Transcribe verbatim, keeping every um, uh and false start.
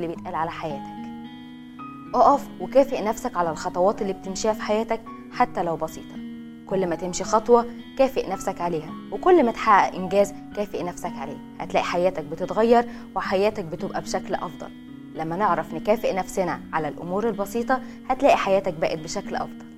اللي بيتقال على حياتك. اقف وكافئ نفسك على الخطوات اللي بتمشيها في حياتك حتى لو بسيطة. كل ما تمشي خطوة كافئ نفسك عليها، وكل ما تحقق إنجاز كافئ نفسك عليه. هتلاقي حياتك بتتغير وحياتك بتبقى بشكل أفضل. لما نعرف نكافئ نفسنا على الأمور البسيطة هتلاقي حياتك بقت بشكل أفضل.